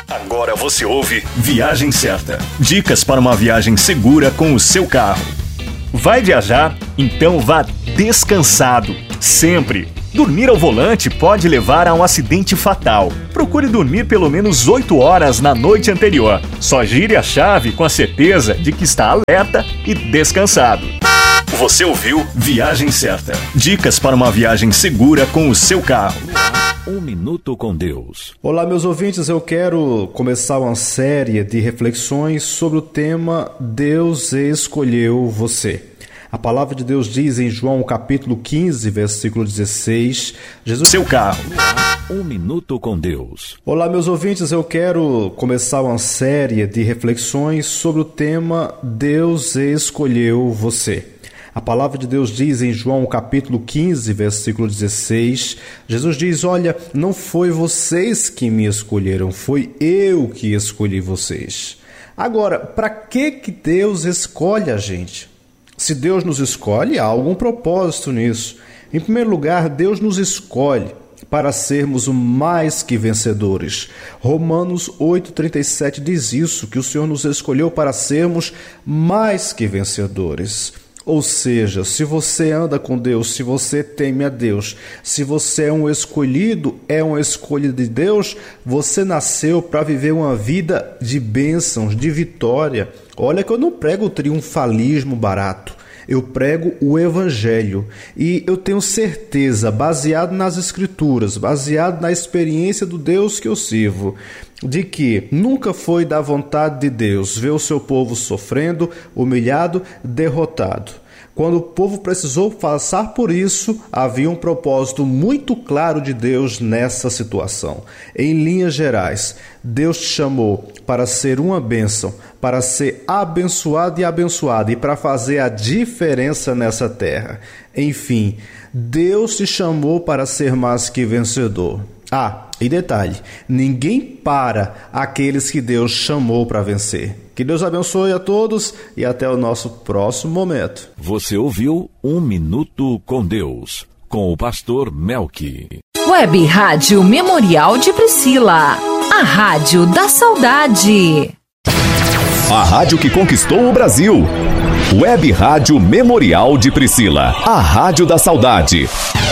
Agora você ouve Viagem Certa. Dicas para uma viagem segura com o seu carro. Vai viajar? Então vá descansado, sempre. Dormir ao volante pode levar a um acidente fatal. Procure dormir pelo menos 8 horas na noite anterior. Só gire a chave com a certeza de que está alerta e descansado. Você ouviu Viagem Certa. Dicas para uma viagem segura com o seu carro. Um Minuto com Deus. Olá, meus ouvintes, eu quero começar uma série de reflexões sobre o tema Deus escolheu você. A palavra de Deus diz em João capítulo 15, versículo 16, Jesus... Seu carro. Um Minuto com Deus. Olá, meus ouvintes, eu quero começar uma série de reflexões sobre o tema Deus escolheu você. A palavra de Deus diz em João capítulo 15, versículo 16, Jesus diz, olha, não foi vocês que me escolheram, foi eu que escolhi vocês. Agora, para que Deus escolhe a gente? Se Deus nos escolhe, há algum propósito nisso. Em primeiro lugar, Deus nos escolhe para sermos mais que vencedores. Romanos 8,37 diz isso, que o Senhor nos escolheu para sermos mais que vencedores. Ou seja, se você anda com Deus, se você teme a Deus, se você é um escolhido, é uma escolha de Deus, você nasceu para viver uma vida de bênçãos, de vitória. Olha que eu não prego o triunfalismo barato. Eu prego o Evangelho e eu tenho certeza, baseado nas Escrituras, baseado na experiência do Deus que eu sirvo, de que nunca foi da vontade de Deus ver o seu povo sofrendo, humilhado, derrotado. Quando o povo precisou passar por isso, havia um propósito muito claro de Deus nessa situação. Em linhas gerais, Deus te chamou para ser uma bênção, para ser abençoado e para fazer a diferença nessa terra. Enfim, Deus te chamou para ser mais que vencedor. E detalhe, ninguém para aqueles que Deus chamou para vencer. Que Deus abençoe a todos e até o nosso próximo momento. Você ouviu Um Minuto com Deus, com o pastor Melqui. Web Rádio Memorial de Priscila, a rádio da saudade. A rádio que conquistou o Brasil. Web Rádio Memorial de Priscila, a rádio da saudade.